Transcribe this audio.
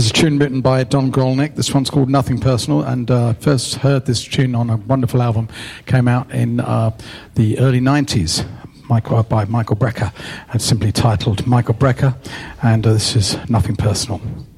There's a tune written by Don Grolnick. This one's called Nothing Personal, and first heard this tune on a wonderful album, came out in the early 90s by Michael Brecker, and simply titled Michael Brecker, and this is Nothing Personal.